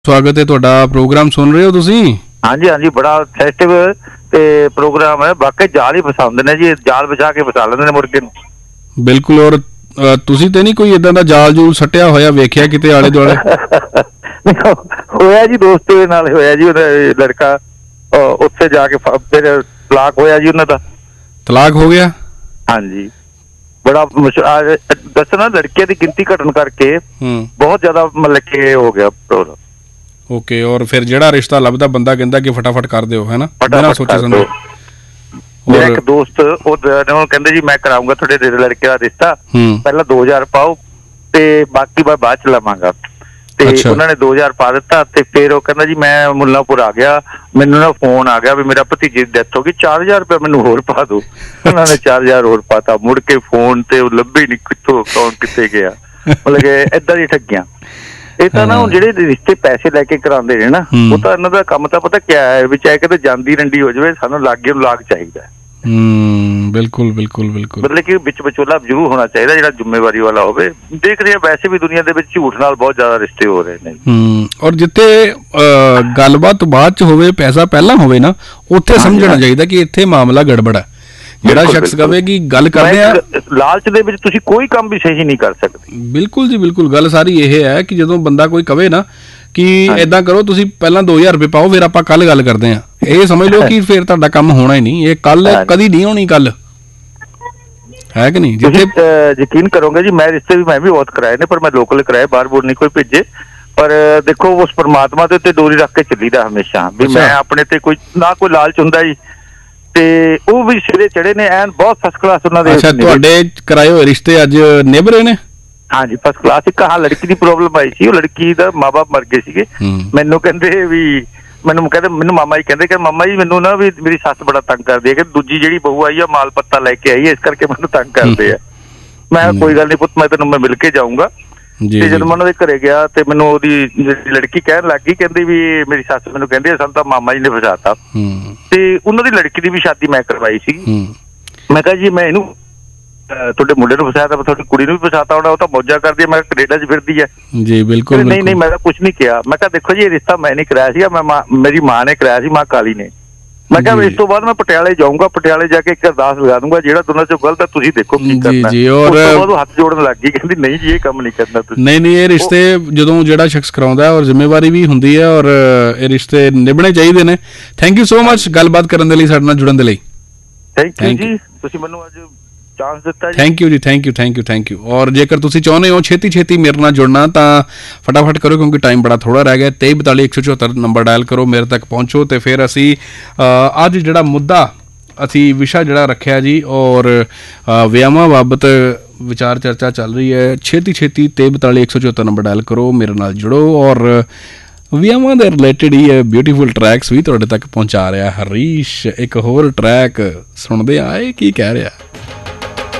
स्वागत है तुहाडा प्रोग्राम सुन रहे हो तुसी? हाँ जी हाँ जी, बड़ा फेस्टिव ते प्रोग्राम है। बाकी जाल ही फसाउंदे ने जी, जाल बिछा के फसा लेंदे ने मुर्गे नूं। बिल्कुल। और तुसी ते नहीं कोई इदां दा जाल जूल सट्टिया होया वेखिया किते आले दुआले? होया जी, दोस्त दे नाल होया जी। ओदा लड़का उत्थे जाके फिर तलाक होया जी उन्हां दा। तलाक हो गया? हाँ जी, बड़ा दसना लड़कियां दी गिनती घटन करके बहुत ज्यादा मतलब कि हो गया प्रोग्राम। ओके। और फिर जेड़ा रिश्ता लभदा बंदा कहंदा कि फटाफट कर दिओ, है ना, बिना सोचे समझे। मेरा एक दोस्त कहंदे जी मैं कराऊंगा थोड़े लड़के का रिश्ता, पहला 2000 पाओ ते बाकी मैं बाद च लवांगा। ते उन्होंने 2000 पा दिता ते फिर कहंदा जी मैं मुल्लापुर आ गया, मैनू ना फोन आ गया भी मेरा भतीजे की डेथ हो गई, 4000 रुपया मैनू होर पा दो। उन्होंने 4000 होर पाता, मुड़ के फोन ते लभे नहीं कित्थों कौन कित्थे गया। मतलब कि इदां दी ठगियां। ਇਹ ਤਾਂ ਨਾ ਜਿਹੜੇ ਰਿਸ਼ਤੇ ਪੈਸੇ ਲੈ ਕੇ ਕਰਾਉਂਦੇ ਨੇ ਨਾ, ਉਹ ਤਾਂ ਇਹਨਾਂ ਦਾ ਕੰਮ ਤਾਂ ਪਤਾ ਕਿਆ ਹੈ ਵੀ ਚਾਹੇ ਕਿਤੇ ਜਾਂਦੀ ਰੰਡੀ ਹੋ ਜਾਵੇ, ਸਾਨੂੰ ਲਾਗੇ ਨੂੰ ਲਾਗ ਚਾਹੀਦਾ। ਬਿਲਕੁਲ ਬਿਲਕੁਲ ਬਿਲਕੁਲ। ਮਤਲਬ ਕਿ ਵਿੱਚ ਵਿਚੋਲਾ ਜ਼ਰੂਰ ਹੋਣਾ ਚਾਹੀਦਾ ਜਿਹੜਾ ਜ਼ਿੰਮੇਵਾਰੀ ਵਾਲਾ ਹੋਵੇ। ਦੇਖ ਰਹੇ ਵੈਸੇ ਵੀ ਦੁਨੀਆ ਦੇ ਵਿੱਚ ਝੂਠ ਨਾਲ ਬਹੁਤ ਜ਼ਿਆਦਾ ਰਿਸ਼ਤੇ ਹੋ ਰਹੇ ਨੇ। ਔਰ ਜਿੱਥੇ ਗੱਲਬਾਤ ਬਾਅਦ ਚ ਹੋਵੇ, ਪੈਸਾ ਪਹਿਲਾਂ ਹੋਵੇ ਨਾ, ਉੱਥੇ ਸਮਝਣਾ ਚਾਹੀਦਾ ਕਿ ਇੱਥੇ ਮਾਮਲਾ ਗੜਬੜ ਹੈ। ਜਿਹੜਾ ਸ਼ਖਸ ਕਹੇ ਕਿ ਗੱਲ ਕਰਦੇ ਆ ਲਾਲਚ ਦੇ ਵਿੱਚ ਤੁਸੀਂ ਕੋਈ ਕੰਮ ਵੀ ਸਹੀ ਨਹੀਂ ਕਰ ਸਕਦੇ। ਬਿਲਕੁਲ ਜੀ ਬਿਲਕੁਲ। ਗੱਲ ਸਾਰੀ ਇਹ ਹੈ ਕਿ ਜਦੋਂ ਬੰਦਾ ਕੋਈ ਕਵੇ ਨਾ ਕਿ ਏਦਾਂ ਕਰੋ ਤੁਸੀਂ ਪਹਿਲਾਂ 2000 ਰੁਪਏ ਪਾਓ ਫਿਰ ਆਪਾਂ ਕੱਲ ਗੱਲ ਕਰਦੇ ਆ, ਇਹ ਸਮਝ ਲਓ ਕਿ ਫਿਰ ਤੁਹਾਡਾ ਕੰਮ ਹੋਣਾ ਹੀ ਨਹੀਂ। ਇਹ ਕੱਲ ਕਦੀ ਨਹੀਂ ਹੋਣੀ ਗੱਲ, ਹੈ ਕਿ ਨਹੀਂ? ਜਿੱਥੇ ਯਕੀਨ ਕਰੋਗੇ ਜੀ, ਮੈਂ ਰਿਸ਼ਤੇ ਵੀ ਮੈਂ ਵੀ ਬਹੁਤ ਕਰਾਏ ਨੇ, ਪਰ ਮੈਂ ਲੋਕਲ ਕਰਾਏ, ਬਾਹਰ ਬੋਰ ਨਹੀਂ ਕੋਈ ਭੇਜੇ। ਪਰ ਦੇਖੋ ਉਸ ਪਰਮਾਤਮਾ ਦੇ ਉੱਤੇ ਡੋਰੀ ਰੱਖ ਕੇ ਚੱਲੀਦਾ ਹਮੇਸ਼ਾ ਵੀ ਮੈਂ ਆਪਣੇ ਤੇ ਕੋਈ ਨਾ ਕੋਈ ਲਾਲਚ ਹੁੰਦਾ ਜੀ। ਤੇ ਉਹ ਵੀ ਸਿਰੇ ਚੜੇ ਨੇ ਐਨ ਬਹੁਤ ਫਸਟ ਕਲਾਸ ਉਹਨਾਂ ਦੇ। ਅੱਛਾ, ਤੁਹਾਡੇ ਕਰਾਏ ਹੋਏ ਰਿਸ਼ਤੇ ਅੱਜ ਨਿਭ ਰਹੇ ਨੇ? ਹਾਂਜੀ, ਫਸਟ ਕਲਾਸ। ਇੱਕ ਹਾਂ ਲੜਕੀ ਦੀ ਪ੍ਰੋਬਲਮ ਆਈ ਸੀ, ਉਹ ਲੜਕੀ ਦਾ ਮਾਂ ਬਾਪ ਮਰ ਗਏ ਸੀਗੇ। ਮੈਨੂੰ ਕਹਿੰਦੇ ਵੀ ਮੈਨੂੰ ਮਾਮਾ ਜੀ ਕਹਿੰਦੇ ਕਿ ਮਾਮਾ ਜੀ ਮੈਨੂੰ ਨਾ ਵੀ ਮੇਰੀ ਸੱਸ ਬੜਾ ਤੰਗ ਕਰਦੀ ਹੈ, ਕਿ ਦੂਜੀ ਜਿਹੜੀ ਬਹੂ ਆਈ ਆ ਮਾਲ ਪੱਤਾ ਲੈ ਕੇ ਆਈ ਹੈ, ਇਸ ਕਰਕੇ ਮੈਨੂੰ ਤੰਗ ਕਰਦੇ ਆ। ਮੈਂ ਕੋਈ ਗੱਲ ਨਹੀਂ ਪੁੱਤ, ਮੈਂ ਤੈਨੂੰ ਮੈਂ ਮਿਲ ਕੇ ਜਾਊਂਗਾ। ਤੇ ਜਦੋਂ ਮੈਂ ਉਹਨਾਂ ਦੇ ਘਰੇ ਗਿਆ ਤੇ ਮੈਨੂੰ ਉਹਦੀ ਲੜਕੀ ਕਹਿਣ ਲੱਗ ਗਈ, ਕਹਿੰਦੀ ਵੀ ਮੇਰੀ ਸੱਸ ਮੈਨੂੰ ਕਹਿੰਦੀ ਸਾਨੂੰ ਤਾਂ ਮਾਮਾ ਜੀ ਨੇ ਫਸਾਤਾ। ਤੇ ਉਹਨਾਂ ਦੀ ਲੜਕੀ ਦੀ ਵੀ ਸ਼ਾਦੀ ਮੈਂ ਕਰਵਾਈ ਸੀ। ਮੈਂ ਕਿਹਾ ਜੀ ਮੈਂ ਇਹਨੂੰ ਤੁਹਾਡੇ ਮੁੰਡੇ ਨੂੰ ਫਸਾਇਆ ਤਾਂ ਤੁਹਾਡੀ ਕੁੜੀ ਨੂੰ ਵੀ ਫਸਾਤਾ ਹੋਣਾ, ਉਹ ਤਾਂ ਮੌਜਾਂ ਕਰਦੀ ਹੈ, ਮੈਂ ਕੈਨੇਡਾ 'ਚ ਫਿਰਦੀ ਹੈ ਜੀ। ਬਿਲਕੁਲ ਨਹੀਂ ਮੈਂ ਤਾਂ ਕੁਛ ਨਹੀਂ ਕਿਹਾ। ਮੈਂ ਕਿਹਾ ਦੇਖੋ ਜੀ ਇਹ ਰਿਸ਼ਤਾ ਮੈਂ ਨਹੀਂ ਕਰਾਇਆ ਸੀਗਾ, ਮੇਰੀ ਮਾਂ ਨੇ ਕਰਾਇਆ ਸੀ, ਮਾਂ ਕਾਲੀ ਨੇ। ਮੈਂ ਕਿਹਾ ਇਸ ਤੋਂ ਬਾਅਦ ਮੈਂ ਪਟਿਆਲੇ ਜਾਊਂਗਾ, ਪਟਿਆਲੇ ਜਾ ਕੇ ਇੱਕ ਅਰਦਾਸ ਲਗਾ ਦੂੰਗਾ, ਜਿਹੜਾ ਦੋਨਾਂ ਚੋਂ ਗਲਤ ਹੈ ਤੁਸੀਂ ਦੇਖੋ ਕੀ ਕਰਨਾ। ਔਰ ਹੱਥ ਜੋੜਨ ਲੱਗ ਗਈ, ਕਹਿੰਦੀ ਨਹੀਂ ਜੀ ਇਹ ਕੰਮ ਨਹੀਂ ਕਰਨਾ ਤੁਸੀਂ। ਨਹੀਂ ਇਹ ਰਿਸ਼ਤੇ ਜਦੋਂ ਜਿਹੜਾ ਸ਼ਖਸ ਕਰਾਉਂਦਾ ਔਰ ਜ਼ਿੰਮੇਵਾਰੀ ਵੀ ਹੁੰਦੀ ਹੈ, ਔਰ ਇਹ ਰਿਸ਼ਤੇ ਨਿਭਣੇ ਚਾਹੀਦੇ ਨੇ। ਥੈਂਕ ਯੂ ਸੋ ਮਚ ਗੱਲਬਾਤ ਕਰਨ ਦੇ ਲਈ, ਸਾਡੇ ਨਾਲ ਜੁੜਨ ਦੇ ਲਈ। ਥੈਂਕ ਯੂ ਜੀ, ਤੁਸੀਂ ਮੈਨੂੰ ਅੱਜ ਚਾਂਸ ਦਿੱਤਾ ਜੀ। ਥੈਂਕ ਯੂ ਜੀ, ਥੈਂਕ ਯੂ। ਔਰ ਜੇਕਰ ਤੁਸੀਂ ਚਾਹੁੰਦੇ ਹੋ ਛੇਤੀ ਮੇਰੇ ਨਾਲ ਜੁੜਨਾ ਤਾਂ ਫਟਾਫਟ ਕਰੋ, ਕਿਉਂਕਿ ਟਾਈਮ ਬੜਾ ਥੋੜਾ ਰਹਿ ਗਿਆ। 2342 ਨੰਬਰ ਡਾਇਲ ਕਰੋ, ਮੇਰੇ ਤੱਕ ਪਹੁੰਚੋ। ਤੇ ਫਿਰ ਅਸੀਂ ਅੱਜ ਜਿਹੜਾ ਮੁੱਦਾ ਅਸੀਂ ਵਿਸ਼ਾ ਜਿਹੜਾ ਰੱਖਿਆ ਜੀ, ਔਰ ਵਿਆਹਾਂ ਬਾਬਤ ਵਿਚਾਰ ਚਰਚਾ ਚੱਲ ਰਹੀ ਹੈ। ਛੇਤੀ 2342 ਨੰਬਰ ਡਾਇਲ ਕਰੋ, ਮੇਰੇ ਨਾਲ ਜੁੜੋ। ਔਰ ਵਿਆਹਾਂ ਦੇ ਰਿਲੇਟਡ ਹੀ ਹੈ ਬਿਊਟੀਫੁਲ ਟਰੈਕਸ ਵੀ ਤੁਹਾਡੇ ਤੱਕ ਪਹੁੰਚਾ ਰਿਹਾ ਹਰੀਸ਼। ਇੱਕ ਹੋਰ ਟਰੈਕ ਸੁਣਦੇ ਆ, ਇਹ ਕੀ ਕਹਿ ਰਿਹਾ।